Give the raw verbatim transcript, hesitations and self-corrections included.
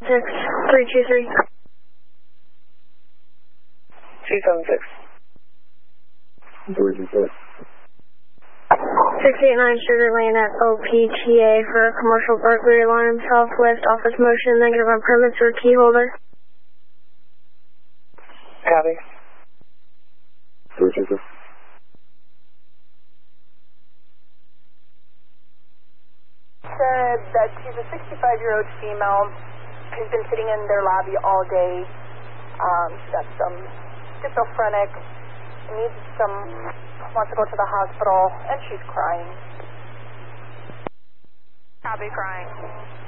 six three two three. two seven six. three two six. six eight nine Sugar Lane at O P T A for a commercial burglary alarm, southwest office motion, negative on permits or key holder. Copy. three two six. Said that she's a sixty-five-year-old female who's been sitting in their lobby all day. Um, she's got some schizophrenic, needs some, wants to go to the hospital, and she's crying. Copy, crying.